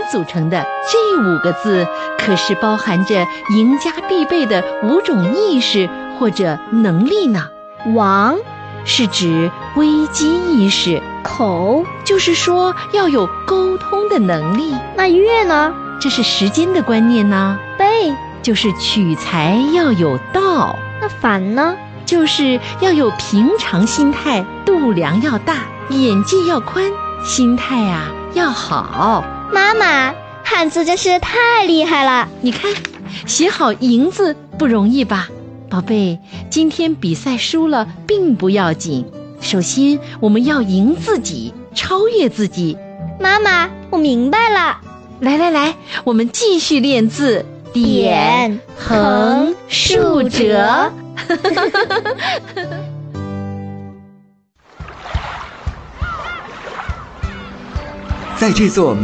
组成的这5个字，可是包含着赢家必备的5种意识或者能力呢。 王是指危机意识， 口就是说要有沟通的能力。 那月呢？ 这是时间的观念呢。 背就是取材要有道。 那反呢？ 就是要有平常心态，度量要大，眼界要宽，心态啊要好。 妈妈，汉字真是太厉害了！ 你看，写好赢字不容易吧？宝贝，今天比赛输了并不要紧，首先我们要赢自己，超越自己。 妈妈，我明白了。 来，我们继续练字。 点、横、竖、折。 在这座